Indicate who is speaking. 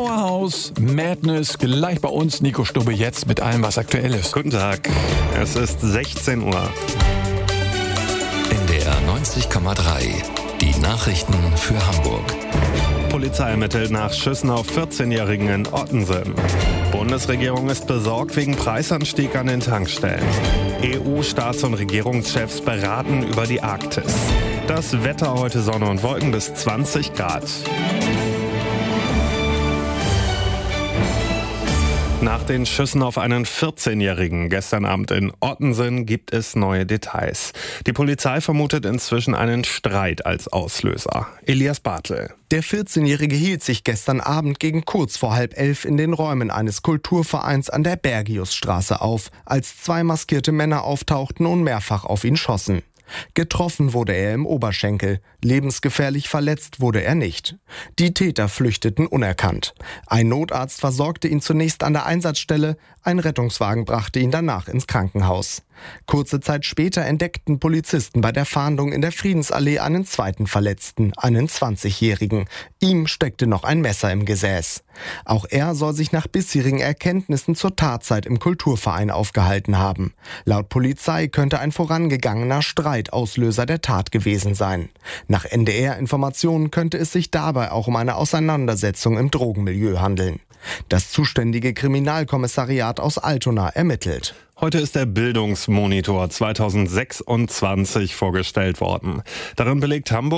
Speaker 1: Powerhouse, Madness, gleich bei uns. Nico Stubbe jetzt mit allem, was aktuell ist.
Speaker 2: Guten Tag, es ist 16 Uhr.
Speaker 3: NDR 90,3, die Nachrichten für Hamburg.
Speaker 2: Polizei ermittelt nach Schüssen auf 14-Jährigen in Ottensen. Bundesregierung ist besorgt wegen Preisanstieg an den Tankstellen. EU-Staats- und Regierungschefs beraten über die Arktis. Das Wetter heute Sonne und Wolken bis 20 Grad. Nach den Schüssen auf einen 14-Jährigen gestern Abend in Ottensen gibt es neue Details. Die Polizei vermutet inzwischen einen Streit als Auslöser. Elias Bartel.
Speaker 4: Der 14-Jährige hielt sich gestern Abend gegen kurz vor 10:30 in den Räumen eines Kulturvereins an der Bergiusstraße auf, als zwei maskierte Männer auftauchten und mehrfach auf ihn schossen. Getroffen wurde er im Oberschenkel, lebensgefährlich verletzt wurde er nicht. Die Täter flüchteten unerkannt. Ein Notarzt versorgte ihn zunächst an der Einsatzstelle, ein Rettungswagen brachte ihn danach ins Krankenhaus. Kurze Zeit später entdeckten Polizisten bei der Fahndung in der Friedensallee einen zweiten Verletzten, einen 20-Jährigen. Ihm steckte noch ein Messer im Gesäß. Auch er soll sich nach bisherigen Erkenntnissen zur Tatzeit im Kulturverein aufgehalten haben. Laut Polizei könnte ein vorangegangener Streit Auslöser der Tat gewesen sein. Nach NDR-Informationen könnte es sich dabei auch um eine Auseinandersetzung im Drogenmilieu handeln. Das zuständige Kriminalkommissariat aus Altona ermittelt.
Speaker 2: Heute ist der Bildungsmonitor 2026 vorgestellt worden. Darin belegt Hamburg